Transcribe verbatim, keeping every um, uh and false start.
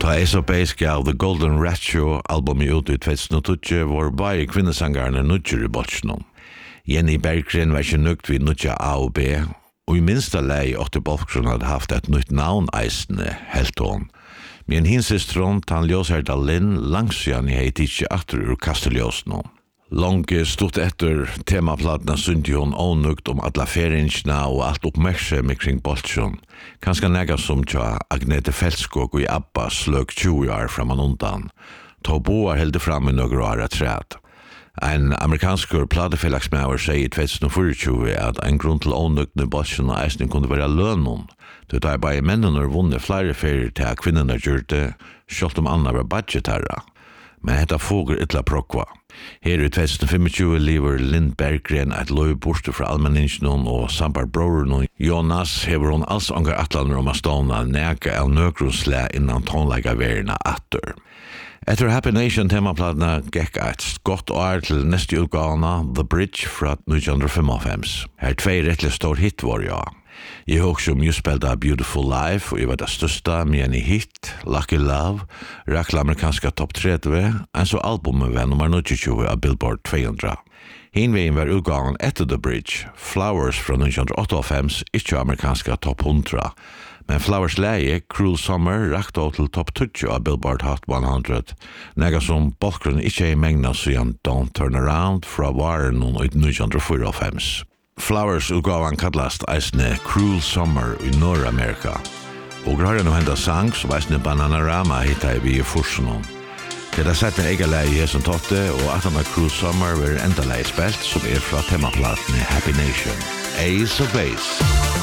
Ta Ace of Base gav The Golden Ratio album i ut i tjugohundratjugo var bare kvinnesangarne nutjer i botchnom. Jenny Berggren var ikke nøgt vid nutja A og B, og i minsta lei åtte Bolfsson hadde haft et nytt navn eisende, helt hon. Men hins sistron, tan Ljøsherda Linn, langsjan i heit ikkje atter ur kasteljøsnom. Långe stod etter temaplatna sundi hon ånugt om alla feringsna og alt oppmerksomme kring Bolsjon. Kanska nega som tja Agnete Felskog i ABBA sløg tjue år framan undan. Ta boar helde fram i några år træd. En amerikanskur platefelagsmauer sier i tjugohundratjúgu at en grunn til ånugtne Bolsjon og eisning kunne være lønnen. Det er bare mennene vunnet flere ferier til at kvinnerne gjørte, selv om andre var budgetæra. Men hetta foger ytla prokva. Her i tjugohundratjúgu lever Linn Berggren et løy borste fra allmenningsnån og sambar broren Jonas hever hon alls angar atlaner om a ståna nega av nøgrunnsle innan tonlega verina atter. Etter Happy Nation temaplatna gekk et godt år til neste utgavna The Bridge fra nittonhundrafemtiofem. Her tvei rettelig stor hit var ja. Jeg har også mye spilt av Beautiful Life, og jeg var det største med en hit, Lucky Love, rakla amerikanska topp tretti, en så albumet var nummer nittiotjúgu av Billboard tvåhundra. Hinveien var utgangen etter The Bridge, Flowers fra nittonhundraåttaogfem, ikke amerikanska topp hundra, men Flowers leie, Cruel Summer, rakte også til topp tjugo av Billboard Hot hundra, nega som bolkren ikke er megna siden Don't Turn Around fra varen i nittonhundrafyrtiofem. Flowers utgavan kallast eisne Cruel Summer i Nordamerika. Og har jeg nå hendet sang som eisne Bananarama hittar vi i forsenom. Det er sett en egen leie i som totte, og at han Cruel Summer vil enda leie spilt som er fra temaplaten Happy Nation. Ace of Base.